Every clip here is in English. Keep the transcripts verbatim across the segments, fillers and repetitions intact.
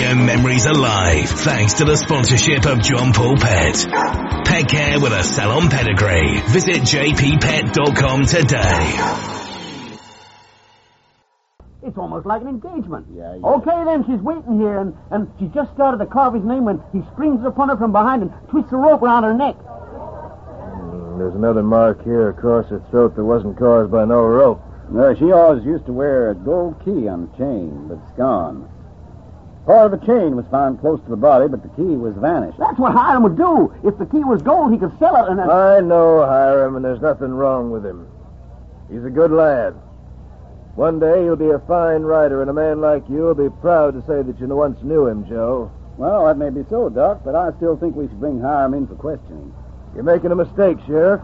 them memories alive thanks to the sponsorship of John Paul Pet. Pet care with a salon pedigree. Visit j p pet dot com today. It's almost like an engagement. Yeah, yeah. Okay, then, she's waiting here, and, and she just started to carve his name when he springs upon her from behind and twists the rope around her neck. Mm, there's another mark here across her throat that wasn't caused by no rope. No, she always used to wear a gold key on the chain, but it's gone. Part of the chain was found close to the body, but the key was vanished. That's what Hiram would do. If the key was gold, he could sell it, and... Then... I know Hiram, and there's nothing wrong with him. He's a good lad. One day he'll be a fine rider, and a man like you will be proud to say that you once knew him, Joe. Well, that may be so, Doc, but I still think we should bring Hiram in for questioning. You're making a mistake, Sheriff.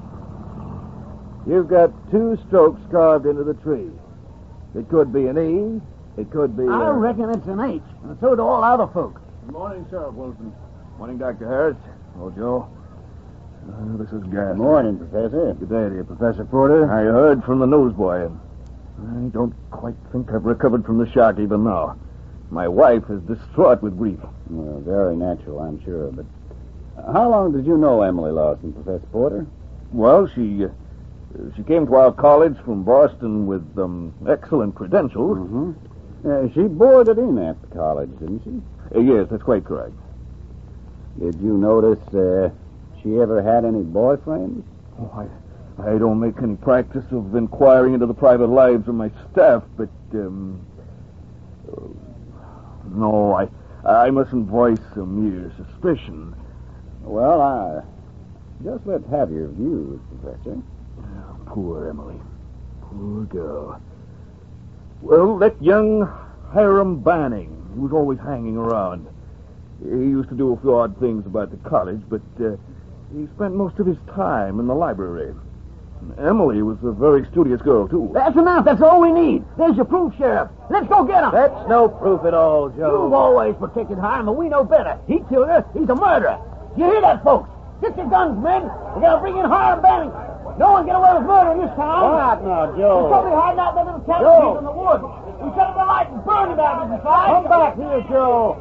You've got two strokes carved into the tree. It could be an E. It could be... I a... reckon it's an H, and so do all other folk. Good morning, Sheriff Wilson. Morning, Doctor Harris. Oh, Joe. Uh, this is Gas. Good morning, Professor. Good day to you, Professor Porter. I heard from the newsboy. I don't quite think I've recovered from the shock even now. My wife is distraught with grief. Well, very natural, I'm sure, but... Uh, how long did you know Emily Lawson, Professor Porter? Well, she... Uh, she came to our college from Boston with um, excellent credentials. Mm-hmm. Uh, she boarded in at the college, didn't she? Uh, yes, that's quite correct. Did you notice uh, she ever had any boyfriends? Oh, I, I don't make any practice of inquiring into the private lives of my staff, but, um... Uh, no, I, I mustn't voice a mere suspicion. Well, I... just let's have your views, Professor. Oh, poor Emily. Poor girl. Well, that young Hiram Banning, he was always hanging around. He used to do a few odd things about the college, but uh, he spent most of his time in the library. And Emily was a very studious girl, too. That's enough. That's all we need. There's your proof, Sheriff. Let's go get him. That's no proof at all, Joe. You've always protected Hiram, but we know better. He killed her. He's a murderer. You hear that, folks? Get your guns, men. We gotta bring in Hiram Banning. No one get away with murder in this town. Quiet now, Joe. He's probably hiding out in that little cabin Joe. in the woods. We shut up the light and burn him out inside. Come back here, Joe.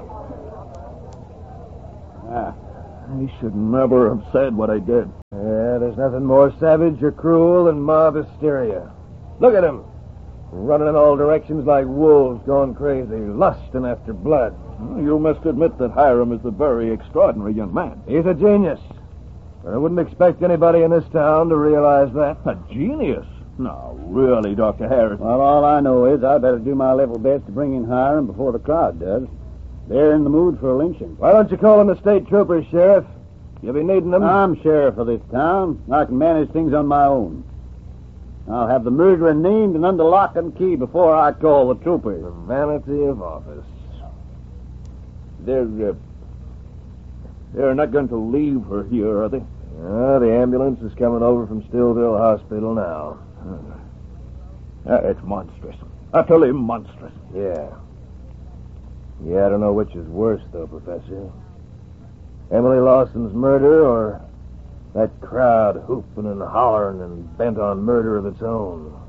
Ah, I should never have said what I did. Yeah, there's nothing more savage or cruel than mob hysteria. Look at him. Running in all directions like wolves gone crazy, lusting after blood. You must admit that Hiram is a very extraordinary young man. He's a genius. But I wouldn't expect anybody in this town to realize that. A genius? No, really, Doctor Harris. Well, all I know is I better do my level best to bring in Hiram before the crowd does. They're in the mood for a lynching. Why don't you call in the state troopers, Sheriff? You'll be needing them. I'm sheriff of this town. I can manage things on my own. I'll have the murderer named and under lock and key before I call the troopers. The vanity of office. They're, uh, they're not going to leave her here, are they? Uh, the ambulance is coming over from Stillville Hospital now. Uh, it's monstrous. Utterly monstrous. Yeah. Yeah, I don't know which is worse, though, Professor. Emily Lawson's murder or that crowd hooping and hollering and bent on murder of its own.